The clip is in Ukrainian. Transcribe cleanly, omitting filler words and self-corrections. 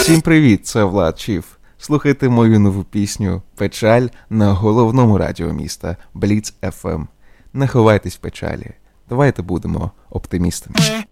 Всім привіт, це Влад Чіф. Слухайте мою нову пісню «Печаль» на головному радіо міста Бліц FM. Не ховайтесь в печалі. Давайте будемо оптимістами.